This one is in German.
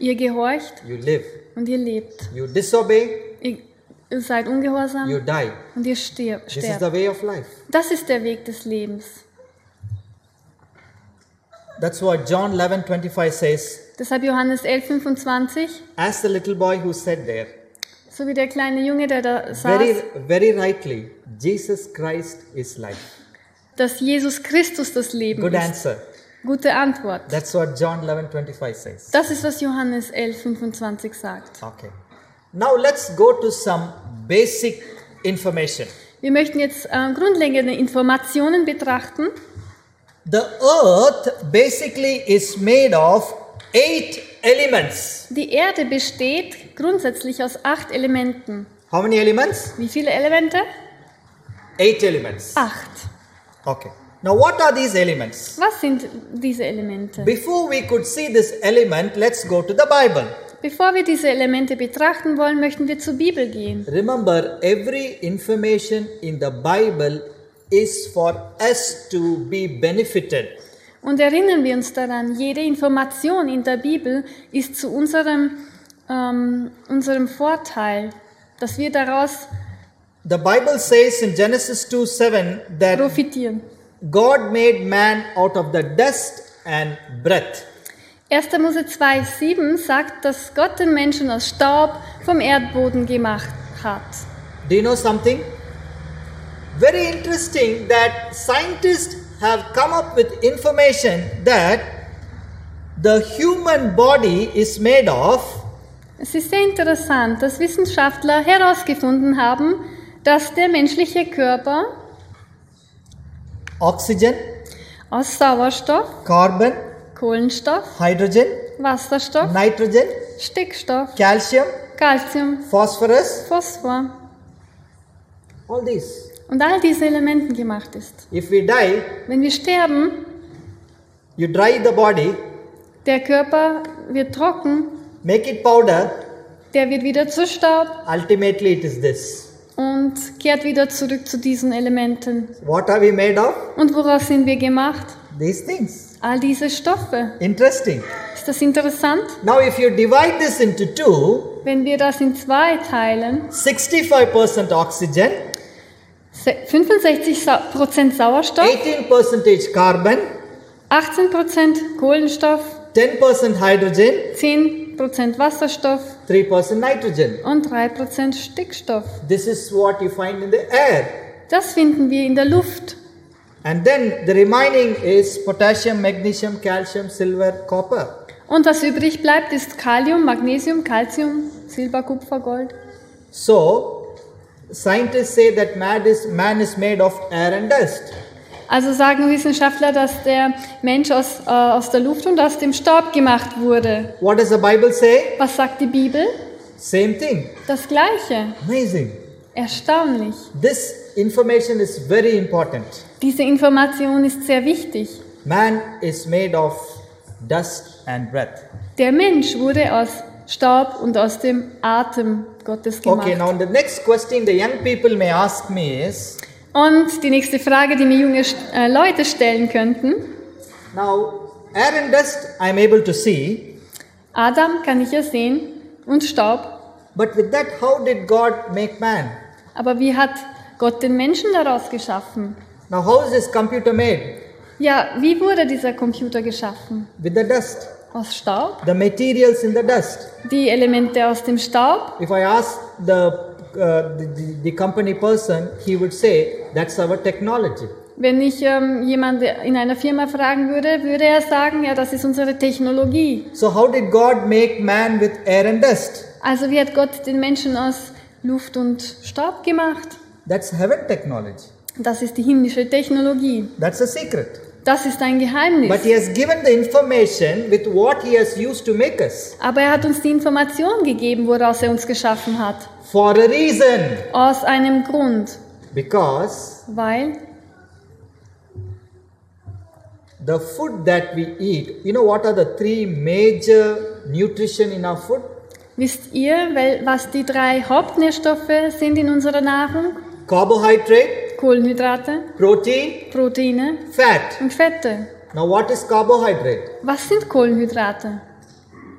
Ihr gehorcht you live. und ihr lebt. You disobey, Ihr seid ungehorsam you die. und ihr This is the sterbt. way of life. Das ist der Weg des Lebens. That's what John 11:25 says. Deshalb Johannes 11,25, As the little boy who said there, so wie der kleine Junge, der da saß, very rightly, Jesus Christ is life. dass Jesus Christus das Leben Good ist. answer. Gute Antwort. That's what John 11:25 says. Das ist, was Johannes 11,25 sagt. Okay. Now let's go to some basic information. Wir möchten jetzt grundlegende Informationen betrachten. The earth basically is made of 8 elements. Die Erde besteht grundsätzlich aus 8 Elementen. How many elements? Wie viele Elemente? 8 elements. 8. Okay. Now what are these elements? Was sind diese Elemente? Before we could see this element, let's go to the Bible. Bevor wir diese Elemente betrachten wollen, möchten wir zur Bibel gehen. Remember, every information in the Bible is for us to be benefited. Und erinnern wir uns daran, jede Information in der Bibel ist zu unserem Vorteil, dass wir daraus The Bible says in Genesis 2:7 that profitieren. God made man out of the dust and breath. 1. Mose 2,7 sagt, dass Gott den Menschen aus Staub vom Erdboden gemacht hat. Do you know something? Very interesting that scientists have come up with information that the human body is made of Es ist sehr interessant, dass Wissenschaftler herausgefunden haben, dass der menschliche Körper oxygen, aus Sauerstoff, carbon, Kohlenstoff, hydrogen, Wasserstoff, nitrogen, Stickstoff, calcium, Calcium, phosphorus, Phosphor all these. und all diese Elementen gemacht ist. If we die, Wenn wir sterben, you dry the body, der Körper wird trocken, make it powder, der wird wieder zu Staub ultimately it is this. und kehrt wieder zurück zu diesen Elementen. What are we made of? Und woraus sind wir gemacht? These things. All diese Stoffe. Interesting. Ist das interessant? Now if you divide this into two, Wenn wir das in 2 teilen, 65% oxygen, 65% Sauerstoff, 18% carbon, 18% Kohlenstoff, 10% hydrogen, 10% Wasserstoff 3% nitrogen. und 3% Stickstoff. This is what you find in the air. Das finden wir in der Luft. And then the remaining is potassium, magnesium, calcium, silver, copper. Und was übrig bleibt, ist Kalium, Magnesium, Calcium, Silber, Kupfer, Gold. So, scientists say that man is made of air and dust. Also sagen Wissenschaftler, dass der Mensch aus der Luft und aus dem Staub gemacht wurde. What does the Bible say? Was sagt die Bibel? Same thing. Das Gleiche. Amazing. Erstaunlich. This information is very important. Diese Information ist sehr wichtig. Man is made of dust and breath. Der Mensch wurde aus Staub und aus dem Atem Gottes gemacht. Okay, now the next question the young people may ask me is, Und die nächste Frage, die mir junge Leute stellen könnten: now air and dust I am able to see, Adam kann ich ja sehen und Staub. but with that how did God make man? Aber wie hat Gott den Menschen daraus geschaffen? Now how is this computer made? Ja, wie wurde dieser Computer geschaffen? With the dust, Aus Staub? the materials in the dust. Die Elemente aus dem Staub? If I ask the company person, he would say that's our technology. Wenn ich jemand in einer Firma fragen würde, würde er sagen, ja, das ist unsere Technologie. So how did God make man with air and dust? Also wie hat Gott den Menschen aus Luft und Staub gemacht? That's heaven technology. Das ist die himmlische Technologie. That's a secret. Das ist ein Geheimnis. But he has given the information with what he has used to make us. Aber er hat uns die Information gegeben, woraus er uns geschaffen hat. For a reason. Aus einem Grund. Because Weil the food that we eat, you know what are the 3 major nutrition in our food? wisst ihr, was die 3 Hauptnährstoffe sind in unserer Nahrung? Carbohydrate, Kohlenhydrate, protein, Proteine fat. und Fette. Now what is carbohydrate? Was sind Kohlenhydrate?